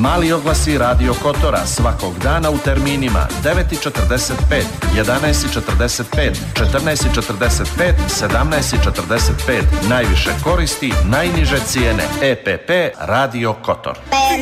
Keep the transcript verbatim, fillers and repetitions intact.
Mali oglasi Radio Kotora svakog dana u terminima devet četrdeset pet, jedanaest četrdeset pet, četrnaest četrdeset pet, sedamnaest četrdeset pet. Najviše koristi, najniže cijene. E P P Radio Kotor.